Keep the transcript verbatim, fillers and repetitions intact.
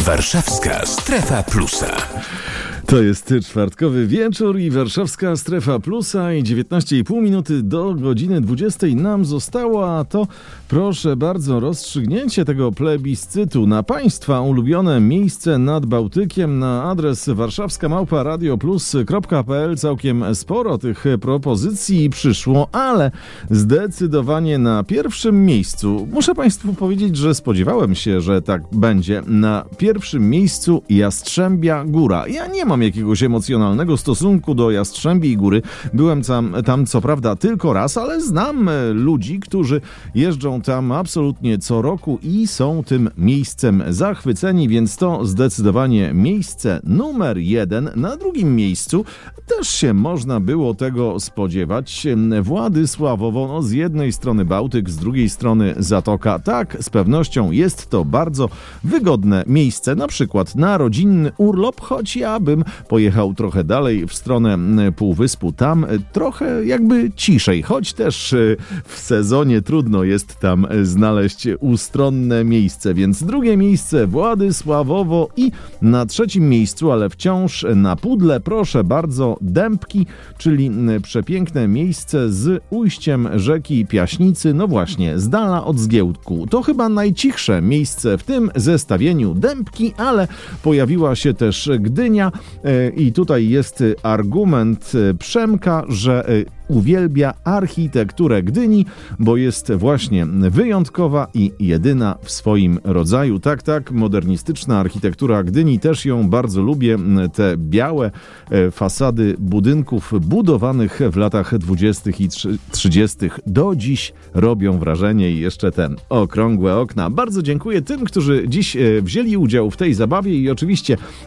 Warszawska Strefa Plusa. To jest czwartkowy wieczór i Warszawska Strefa Plusa i dziewiętnaście i pół minuty do godziny dwudziestej nam zostało, a to proszę bardzo rozstrzygnięcie tego plebiscytu na Państwa ulubione miejsce nad Bałtykiem na adres warszawska małpa radioplus kropka pe el. Całkiem sporo tych propozycji przyszło, ale zdecydowanie na pierwszym miejscu, muszę Państwu powiedzieć, że spodziewałem się, że tak będzie, na pierwszym miejscu Jastrzębia Góra. Ja nie mam jakiegoś emocjonalnego stosunku do Jastrzębiej Góry. Byłem tam, tam co prawda tylko raz, ale znam ludzi, którzy jeżdżą tam absolutnie co roku i są tym miejscem zachwyceni, więc to zdecydowanie miejsce numer jeden. Na drugim miejscu też się można było tego spodziewać. Władysławowo, no z jednej strony Bałtyk, z drugiej strony Zatoka. Tak, z pewnością jest to bardzo wygodne miejsce, na przykład na rodzinny urlop, choć ja bym pojechał trochę dalej w stronę Półwyspu. Tam trochę jakby ciszej, choć też w sezonie trudno jest tam znaleźć ustronne miejsce, więc drugie miejsce Władysławowo i na trzecim miejscu, ale wciąż na pudle, proszę bardzo, Dębki, czyli przepiękne miejsce z ujściem rzeki Piaśnicy, no właśnie, z dala od Zgiełku. To chyba najcichsze miejsce w tym zestawieniu Dębki, ale pojawiła się też Gdynia i tutaj jest argument Przemka, że uwielbia architekturę Gdyni, bo jest właśnie wyjątkowa i jedyna w swoim rodzaju. Tak, tak, modernistyczna architektura Gdyni, też ją bardzo lubię. Te białe fasady budynków budowanych w latach dwudziestych i trzydziestych do dziś robią wrażenie i jeszcze te okrągłe okna. Bardzo dziękuję tym, którzy dziś wzięli udział w tej zabawie i oczywiście